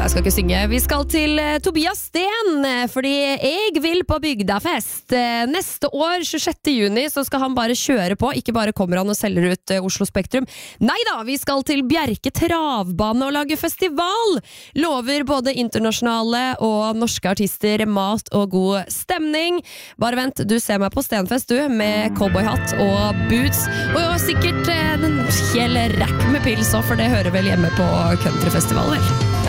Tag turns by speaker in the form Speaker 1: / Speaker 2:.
Speaker 1: Jeg skal ikke synge. Vi skal til Tobias Sten, fordi jeg vil på bygdafest. Neste år, 26. juni, så skal han bare kjøre på. Ikke bare kommer han og selger ut Oslo Spektrum. Neida, vi skal til Bjerke Travbane og lage festival. Lover både internasjonale og norske artister mat og god stemning. Bare vent, du ser meg på Stenfest, du, med cowboyhatt og boots. Og sikkert en hel rack med pils også, for det hører vel hjemme på countryfestival, vel?